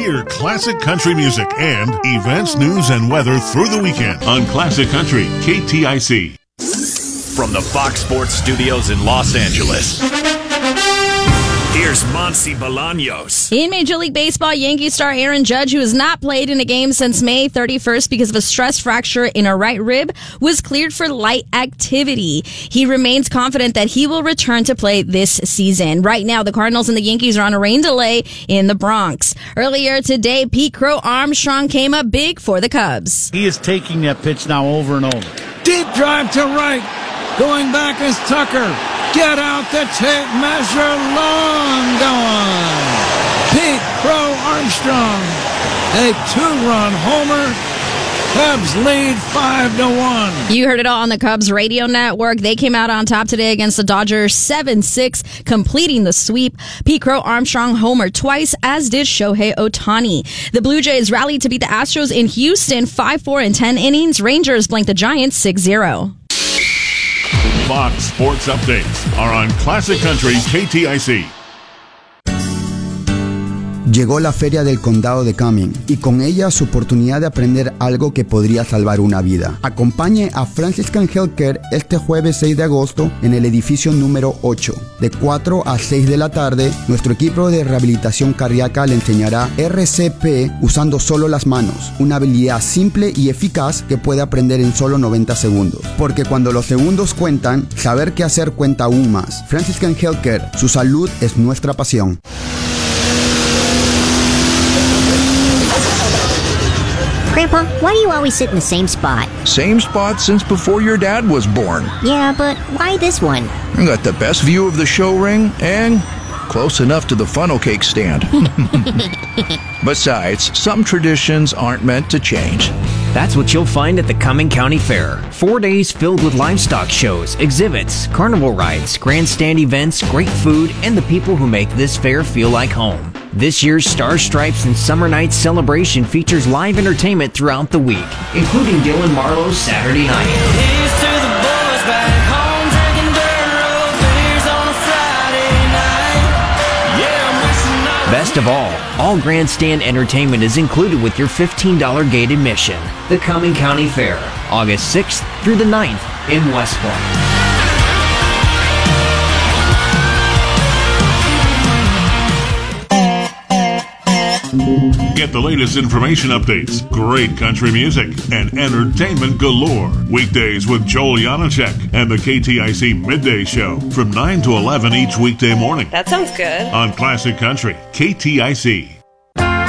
Hear classic country music and events, news, and weather through the weekend on Classic Country, KTIC. From the Fox Sports Studios in Los Angeles, here's Monsi Bolaños. In Major League Baseball, Yankee star Aaron Judge, who has not played in a game since May 31st because of a stress fracture in a right rib, was cleared for light activity. He remains confident that he will return to play this season. Right now, the Cardinals and the Yankees are on a rain delay in the Bronx. Earlier today, Pete Crow Armstrong came up big for the Cubs. He is taking that pitch now over and over. Deep drive to right. Going back is Tucker. Get out the tape measure, long gone. Pete Crow Armstrong, a 2-run homer. Cubs lead 5-1. You heard it all on the Cubs radio network. They came out on top today against the Dodgers 7-6, completing the sweep. Pete Crow Armstrong homered twice, as did Shohei Ohtani. The Blue Jays rallied to beat the Astros in Houston 5-4 in 10 innings. Rangers blanked the Giants 6-0. Fox Sports Updates are on Classic Country KTIC. Llegó la Feria del Condado de Cumming y con ella su oportunidad de aprender algo que podría salvar una vida. Acompañe a Franciscan Healthcare este jueves 6 de agosto en el edificio número 8. De 4 a 6 de la tarde, nuestro equipo de rehabilitación cardíaca le enseñará RCP usando solo las manos, una habilidad simple y eficaz que puede aprender en solo 90 segundos. Porque cuando los segundos cuentan, saber qué hacer cuenta aún más. Franciscan Healthcare, su salud es nuestra pasión. Grandpa, why do you always sit in the same spot? Same spot since before your dad was born. Yeah, but why this one? I got the best view of the show ring and close enough to the funnel cake stand. Besides, some traditions aren't meant to change. That's what you'll find at the Cumming County Fair. 4 days filled with livestock shows, exhibits, carnival rides, grandstand events, great food, and the people who make this fair feel like home. This year's Star Stripes and Summer Nights celebration features live entertainment throughout the week, including Dylan Marlowe's Saturday night. Here's to the boys back home drinking dirt road beers on a Friday night. Yeah, I'm wishing I Best of all grandstand entertainment is included with your $15 gate admission. The Cumming County Fair, August 6th through the 9th in West Point. Get the latest information updates, great country music, and entertainment galore. Weekdays with Joel Janacek and the KTIC Midday Show from 9 to 11 each weekday morning. That sounds good. On Classic Country, KTIC.